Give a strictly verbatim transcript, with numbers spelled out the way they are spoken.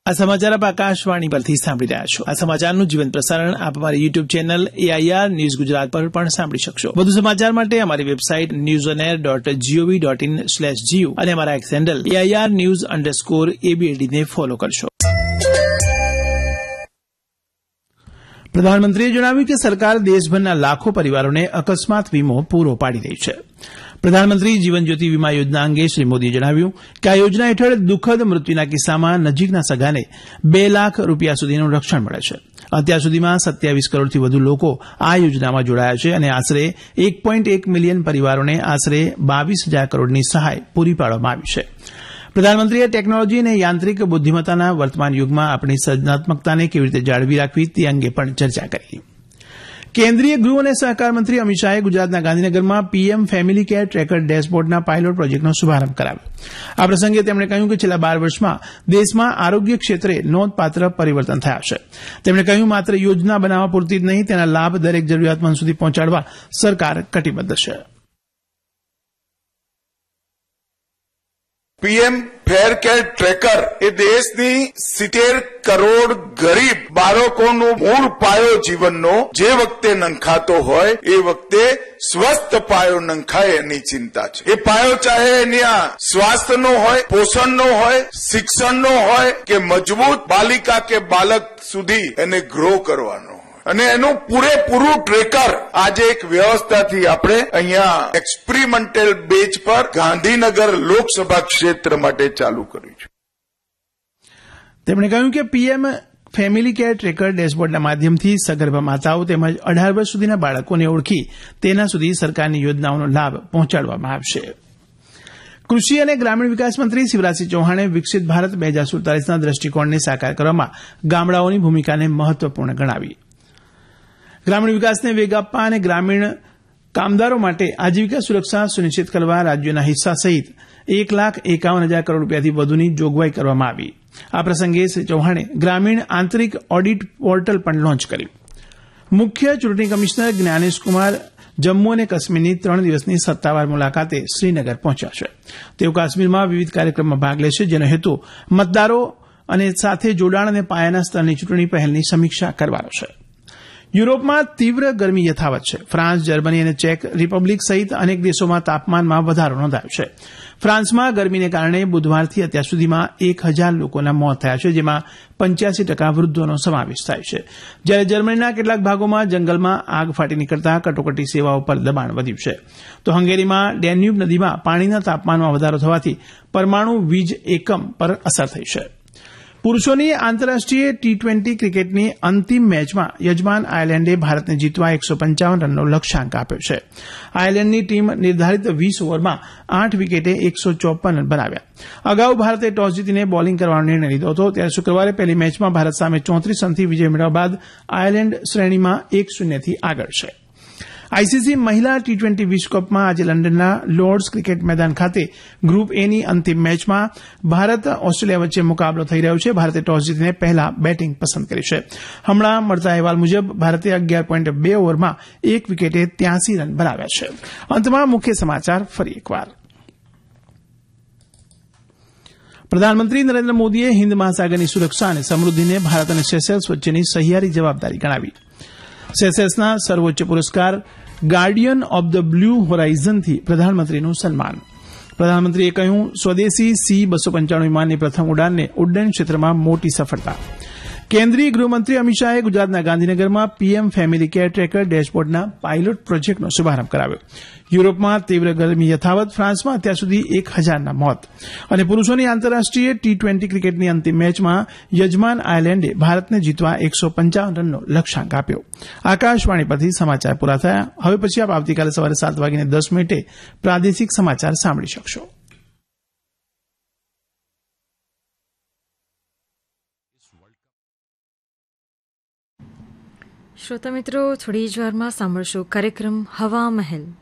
આ સમાચાર આપ આકાશવાણી પરથી સાંભળી રહ્યા છો. આ સમાચારનું જીવંત પ્રસારણ આપ અમારી YouTube channel AIR news Gujarat પર પણ સાંભળી શકશો. વધુ સમાચાર માટે અમારી website news on air dot GOV dot in slash GU અને અમારા x handle AIR news underscore એબીએડીને follow કરશો. પ્રધાનમંત્રીએ જણાવ્યું કે સરકાર દેશભરના લાખો પરિવારોને અકસ્માત વીમો પૂરો પાડી રહી છે. પ્રધાનમંત્રી જીવન જ્યોતિ વીમા યોજના અંગે શ્રી મોદીએ જણાવ્યું કે આ યોજના હેઠળ દુઃખદ મૃત્યુના કિસ્સામાં નજીકના સગાને બે લાખ રૂપિયા સુધીનું રક્ષણ મળે છે. અત્યાર સુધીમાં સત્યાવીસ કરોડથી વધુ લોકો આ યોજનામાં જોડાયા છે અને આશરે એક પોઈન્ટ એક મિલિયન પરિવારોને આશરે બાવીસ હજાર કરોડની સહાય પૂરી પાડવામાં આવી છે. પ્રધાનમંત્રીએ ટેકનોલોજી અને યાંત્રિક બુદ્ધિમત્તાના વર્તમાન યુગમાં આપણી સર્જનાત્મકતાને કેવી રીતે જાળવી રાખવી તે અંગે પણ ચર્ચા કરી. કેન્દ્રીય ગૃહ અને સહકાર મંત્રી અમિત શાહે ગુજરાતના ગાંધીનગરમાં PM family care tracker ડેશબોર્ડના pilot પ્રોજેક્ટનો શુભારંભ કરાવ્યો. આ પ્રસંગે તેમણે કહ્યું કે છેલ્લા બાર વર્ષમાં દેશમાં આરોગ્ય ક્ષેત્રે નોંધપાત્ર પરિવર્તન થયા છે. તેમણે કહ્યું માત્ર યોજના બનાવવા પૂરતી જ નહીં, તેના લાભ દરેક જરૂરિયાતમંદ સુધી પહોંચાડવા સરકાર કટિબદ્ધ છે. પીએમ ફેર કેર ટ્રેકર એ દેશની સિત્તેર કરોડ ગરીબ બાળકોનો મૂળ પાયો જીવનનો જે વખતે નંખાતો હોય એ વખતે સ્વસ્થ પાયો નંખાય એની ચિંતા છે. એ પાયો ચાહે એની સ્વાસ્થ્યનો હોય, પોષણનો હોય, શિક્ષણનો હોય કે મજબૂત બાલિકા કે બાળક સુધી એને ગ્રો કરવાનો અને એનું પૂરેપૂરું ટ્રેકર આજે એક વ્યવસ્થાથી આપણે અહીંયા એક્સપેરિમેન્ટલ બેઝ પર ગાંધીનગર લોકસભા ક્ષેત્ર માટે ચાલુ કર્યું છે. તેમણે કહ્યું કે પીએમ ફેમિલી કેર ટ્રેકર ડેશબોર્ડના માધ્યમથી સગર્ભા માતાઓ તેમજ અઢાર વર્ષ સુધીના બાળકોને ઓળખી તેના સુધી સરકારની યોજનાઓનો લાભ પહોંચાડવામાં આવશે. કૃષિ અને ગ્રામીણ વિકાસ મંત્રી શિવરાજસિંહ ચૌહાણે વિકસિત ભારત બે હજાર સુડતાલીસના દ્રષ્ટિકોણને સાકાર કરવામાં ગામડાઓની ભૂમિકાને મહત્વપૂર્ણ ગણાવી. ગ્રામીણ વિકાસને વેગ આપવા અને ગ્રામીણ કામદારો માટે આજીવિકા સુરક્ષા સુનિશ્ચિત કરવા રાજ્યોના હિસ્સા સહિત એક લાખ એકાવન હજાર કરોડ રૂપિયાથી વધુની જોગવાઈ કરવામાં આવી. આ પ્રસંગે શ્રી ચૌહાણે ગ્રામીણ આંતરિક ઓડિટ પોર્ટલ પણ લોન્ચ કર્યું. મુખ્ય ચૂંટણી કમિશનર જ્ઞાનેશ કુમાર જમ્મુ અને કાશ્મીરની ત્રણ દિવસની સત્તાવાર મુલાકાતે શ્રીનગર પહોંચ્યા છે. તેઓ કાશ્મીરમાં વિવિધ કાર્યક્રમમાં ભાગ લેશે, જેનો હેતુ મતદારો અને સાથે જોડાણ અને પાયાના સ્તરની ચૂંટણી પહેલની સમીક્ષા કરવાનો છે. યુરોપમાં તીવ્ર ગરમી યથાવત છે. ફ્રાન્સ, જર્મની અને ચેક રિપબ્લિક સહિત અનેક દેશોમાં તાપમાનમાં વધારો નોંધાયો છે. ફ્રાન્સમાં ગરમીને કારણે બુધવારથી અત્યાર સુધીમાં એક હજાર લોકોના મોત થયા છે, જેમાં પંચ્યાસી ટકા વૃદ્ધોનો સમાવેશ થાય છે. જ્યારે જર્મનીના કેટલાક ભાગોમાં જંગલમાં આગ ફાટી નીકળતા કટોકટી સેવાઓ પર દબાણ વધ્યું છે. તો હંગેરીમાં ડેન્યુબ નદીમાં પાણીના તાપમાનમાં વધારો થવાથી પરમાણુ વીજ એકમ પર અસર થઈ છે. પુરૂષોની આંતરરાષ્ટ્રીય ટી ટ્વેન્ટી ક્રિકેટની અંતિમ મેચમાં યજમાન આયર્લેન્ડે ભારતને જીતવા એકસો પંચાવન રનનો લક્ષ્યાંક આપ્યો છે. આયર્લેન્ડની ટીમ નિર્ધારિત વીસ ઓવરમાં આઠ વિકેટે એકસો ચોપન રન બનાવ્યા. અગાઉ ભારતે ટોસ જીતીને બોલિંગ કરવાનો નિર્ણય લીધો હતો. ત્યારે શુક્રવારે પહેલી મેચમાં ભારત સામે ચોત્રીસ રનથી વિજય મેળવ્યા બાદ આયર્લેન્ડ શ્રેણીમાં એક શૂન્યથી આગળ છે. આઈસીસી મહિલા ટી ટ્વેન્ટી વિશ્વકપમાં આજે લંડનના લોર્ડ્સ ક્રિકેટ મેદાન ખાતે ગ્રુપ એની અંતિમ મેચમાં ભારત ઓસ્ટ્રેલિયા વચ્ચે મુકાબલો થઈ રહ્યો છે. ભારતે ટોસ જીતીને પહેલા બેટિંગ પસંદ કરી છે. હમણાં મળતા અહેવાલ મુજબ ભારતે અગિયાર પોઈન્ટ બે ઓવરમાં એક વિકેટે ત્યાસી રન બનાવ્યા છે. અંતમાં મુખ્ય સમાચાર ફરી એકવાર. પ્રધાનમંત્રી નરેન્દ્ર મોદીએ હિન્દ મહાસાગરની સુરક્ષા અને સમૃદ્ધિને ભારત અને સેશેલ્સ વચ્ચેની સહિયારી જવાબદારી ગણાવી. સેશેલ્સના સર્વોચ્ચ પુરસ્કાર ગાર્ડિયન ઓફ ધ બ્લુ હોરાઇઝનથી પ્રધાનમંત્રીનું સન્માન. પ્રધાનમંત્રીએ કહ્યું સ્વદેશી સી બસો પંચાણું વિમાનની પ્રથમ ઉડાનને ઉડ્ડયન ક્ષેત્રમાં મોટી સફળતા. કેન્દ્રીય ગૃહમંત્રી અમિત શાહે ગુજરાતના ગાંધીનગરમાં PM family care tracker ડેશબોર્ડના pilot પ્રોજેક્ટનો શુભારંભ કરાવ્યો. યુરોપમાં તીવ્ર ગરમી યથાવત, ફ્રાન્સમાં અત્યાર સુધી એક હજારના મોત. અને પુરૂષોની આંતરરાષ્ટ્રીય ટી ટ્વેન્ટી ક્રિકેટની અંતિમ મેચમાં યજમાન આયર્લેન્ડે ભારતને જીતવા એકસો પંચાવન રનનો લક્ષ્યાંક આપ્યો. આકાશવાણી પરથી સમાચાર પૂરા થયા. હવે પછી આપ આવતીકાલે સવારે સાત વાગીને દસ મિનિટે પ્રાદેશિક સમાચાર સાંભળી શકશો. શ્રોતા મિત્રો, થોડી જ વારમાં સાંભળશો કાર્યક્રમ હવા મહેલ.